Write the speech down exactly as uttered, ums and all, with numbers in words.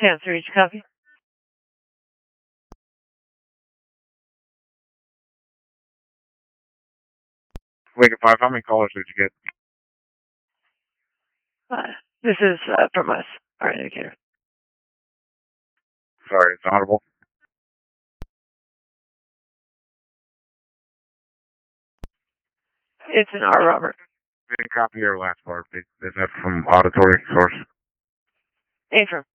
Answer each copy. Lincoln five, how many callers did you get? Uh, this is uh, from us, our indicator. Sorry, it's audible. It's an R, Robert. Didn't copy your last part. Is that from auditory source? Affirm.